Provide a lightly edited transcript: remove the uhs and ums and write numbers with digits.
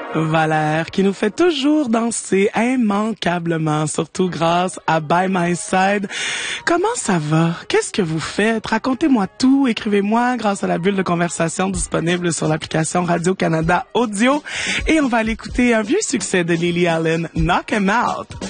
Valère, qui nous fait toujours danser immanquablement, surtout grâce à By My Side. Comment ça va? Qu'est-ce que vous faites? Racontez-moi tout, écrivez-moi grâce à la bulle de conversation disponible sur l'application Radio-Canada Audio. Et on va aller écouter un vieux succès de Lily Allen, Knock 'Em Out.